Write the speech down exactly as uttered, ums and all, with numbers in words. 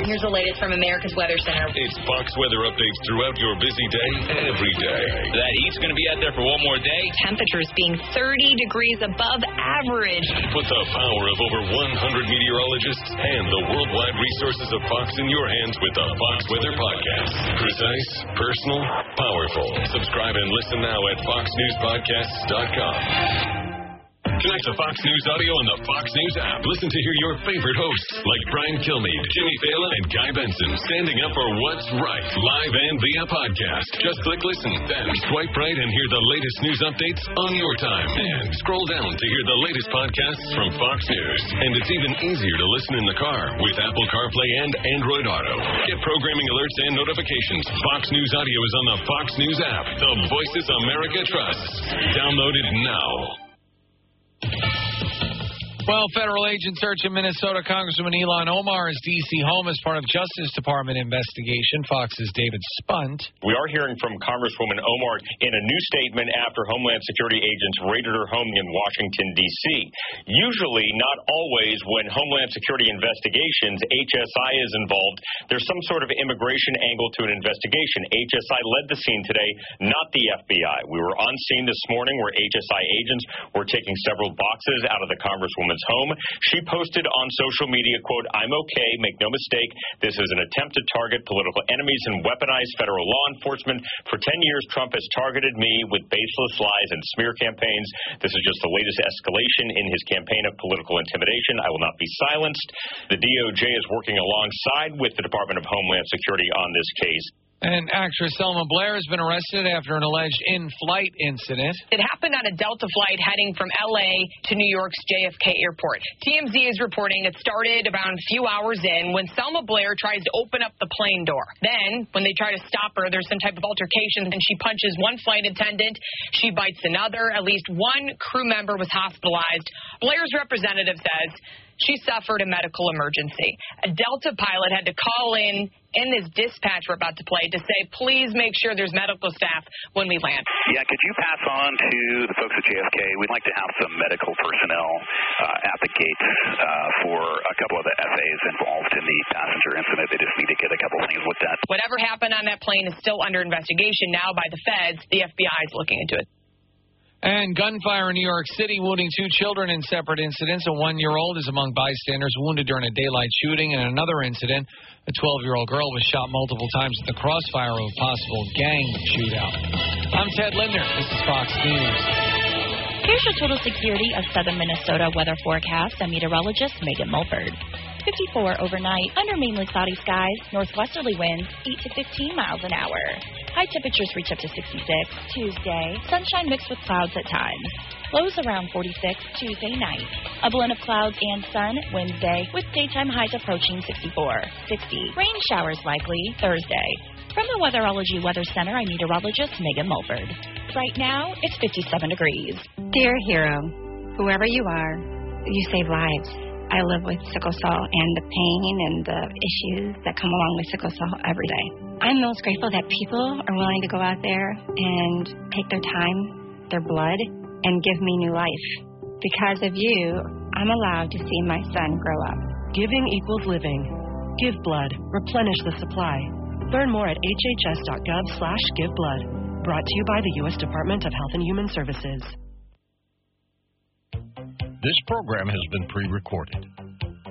Here's the latest from America's Weather Center. It's Fox weather updates throughout your busy day, every day. That heat's going to be out there for one more day. Temperatures being thirty degrees above average. Put the power of over one hundred meteorologists and the worldwide resources of Fox in your hands with the Fox Weather Podcast. Precise, personal, powerful. Subscribe and listen now at fox news podcasts dot com. Connect to Fox News Audio on the Fox News app. Listen to hear your favorite hosts like Brian Kilmeade, Jimmy Fallon, and Guy Benson standing up for what's right, live and via podcast. Just click listen, then swipe right and hear the latest news updates on your time. And scroll down to hear the latest podcasts from Fox News. And it's even easier to listen in the car with Apple CarPlay and Android Auto. Get programming alerts and notifications. Fox News Audio is on the Fox News app. The voices America trusts. Download it now. Well, federal agents search in Minnesota Congresswoman Ilhan Omar's D C home as part of Justice Department investigation. Fox's David Spunt. We are hearing from Congresswoman Omar in a new statement after Homeland Security agents raided her home in Washington, D C Usually, not always, when Homeland Security investigations, H S I is involved, there's some sort of immigration angle to an investigation. H S I led the scene today, not the F B I. We were on scene this morning where H S I agents were taking several boxes out of the Congresswoman's home. She posted on social media, quote, "I'm okay, make no mistake. This is an attempt to target political enemies and weaponize federal law enforcement. For ten years, Trump has targeted me with baseless lies and smear campaigns. This is just the latest escalation in his campaign of political intimidation. I will not be silenced." The D O J is working alongside with the Department of Homeland Security on this case. And actress Selma Blair has been arrested after an alleged in-flight incident. It happened on a Delta flight heading from L A to New York's J F K airport. T M Z is reporting it started around a few hours in when Selma Blair tries to open up the plane door. Then, when they try to stop her, there's some type of altercation, and she punches one flight attendant. She bites another. At least one crew member was hospitalized. Blair's representative says she suffered a medical emergency. A Delta pilot had to call in in this dispatch we're about to play to say, please make sure there's medical staff when we land. Yeah, could you pass on to the folks at J F K? We'd like to have some medical personnel uh, at the gate uh, for a couple of the F As involved in the passenger incident. They just need to get a couple of things looked at. Whatever happened on that plane is still under investigation now by the feds. The F B I is looking into it. And gunfire in New York City, wounding two children in separate incidents. A one-year-old is among bystanders wounded during a daylight shooting. And another incident, a twelve-year-old girl was shot multiple times at the crossfire of a possible gang shootout. I'm Ted Lindner. This is Fox News. Here's your total security of southern Minnesota weather forecast. I'm meteorologist Megan Mulford. fifty-four overnight, under mainly cloudy skies, northwesterly winds, eight to fifteen miles an hour. High temperatures reach up to sixty-six. Tuesday, sunshine mixed with clouds at times. Lows around forty-six Tuesday night. A blend of clouds and sun Wednesday, with daytime highs approaching sixty-four. sixty. Rain showers likely Thursday. From the Weatherology Weather Center, I'm meteorologist Megan Mulford. Right now, it's fifty-seven degrees. Dear hero, whoever you are, you save lives. I live with sickle cell and the pain and the issues that come along with sickle cell every day. I'm most grateful that people are willing to go out there and take their time, their blood, and give me new life. Because of you, I'm allowed to see my son grow up. Giving equals living. Give blood. Replenish the supply. Learn more at hhs.gov slash give blood. Brought to you by the U S Department of Health and Human Services. This program has been pre-recorded.